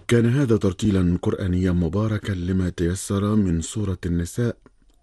كان هذا ترتيلا قرآنيا مباركا لما تيسر من سورة النساء،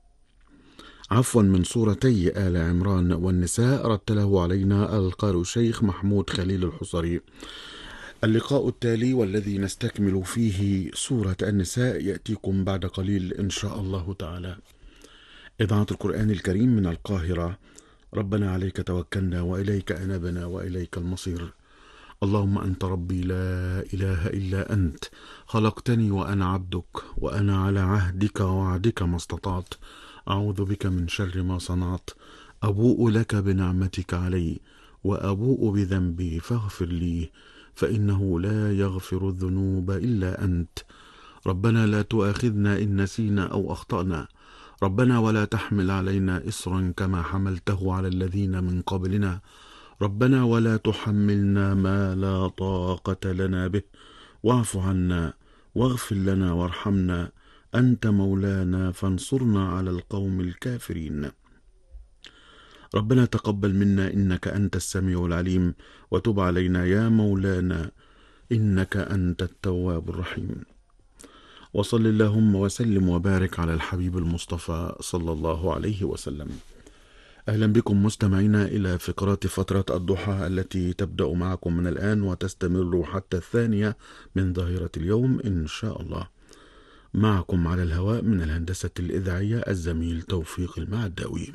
من سورتي آل عمران والنساء. رتله علينا القارئ الشيخ محمود خليل الحصري. اللقاء التالي والذي نستكمل فيه سورة النساء يأتيكم بعد قليل إن شاء الله تعالى. إذاعة القرآن الكريم من القاهرة. ربنا عليك توكلنا وإليك أنبنا وإليك المصير. اللهم أنت ربي لا إله إلا أنت، خلقتني وأنا عبدك، وأنا على عهدك ووعدك ما استطعت. أعوذ بك من شر ما صنعت. أبوء لك بنعمتك علي وأبوء بذنبي فاغفر لي، فإنه لا يغفر الذنوب إلا أنت. ربنا لا تؤاخذنا إن نسينا أو أخطأنا، ربنا ولا تحمل علينا إصرا كما حملته على الذين من قبلنا، ربنا ولا تحملنا ما لا طاقة لنا به، واعف عنا واغفر لنا وارحمنا، أنت مولانا فانصرنا على القوم الكافرين. ربنا تقبل منا إنك أنت السميع العليم، وتب علينا يا مولانا إنك أنت التواب الرحيم. وصل اللهم وسلم وبارك على الحبيب المصطفى صلى الله عليه وسلم. أهلا بكم مستمعينا إلى فقرات فترة الضحى التي تبدأ معكم من الآن وتستمر حتى 2 من ظهيرة اليوم إن شاء الله. معكم على الهواء من الهندسة الإذاعية الزميل توفيق المعداوي.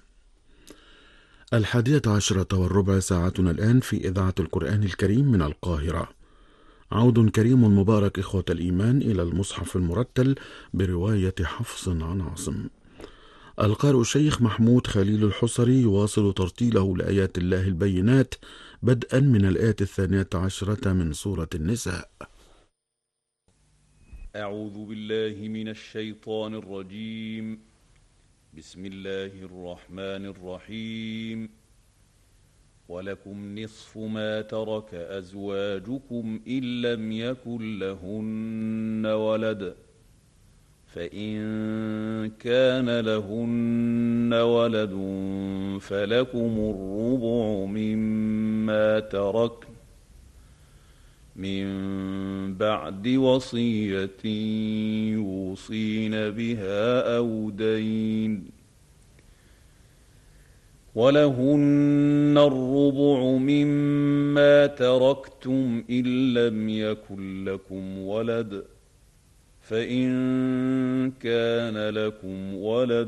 11:10 ساعتنا الآن في إذاعة القرآن الكريم من القاهرة. عود كريم مبارك إخوة الإيمان إلى المصحف المرتل برواية حفص عن عاصم. القارئ الشيخ محمود خليل الحصري يواصل ترتيله لآيات الله البينات بدءا من الآية 12 من سورة النساء. أعوذ بالله من الشيطان الرجيم. بسم الله الرحمن الرحيم. ولكم نصف ما ترك أزواجكم إن لم يكن لهن ولد، فإن كان لهن ولد فلكم الربع مما تركن من بعد وصية يوصين بها أو دين، ولهن الربع مما تركتم إن لم يكن لكم ولد، فإن كان لكم ولد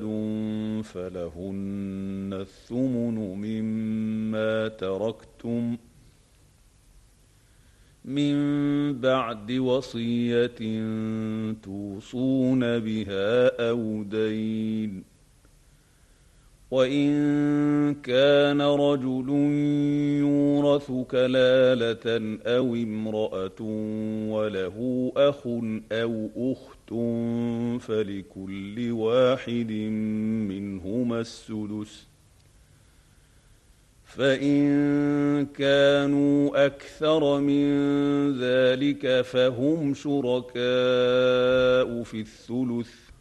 فلهن الثمن مما تركتم من بعد وصية توصون بها أو دين. وإن كان رجل يورث كلالة أو امرأة وله أخ أو أخت فلكل واحد منهما السدس، فإن كانوا أكثر من ذلك فهم شركاء في الثلث،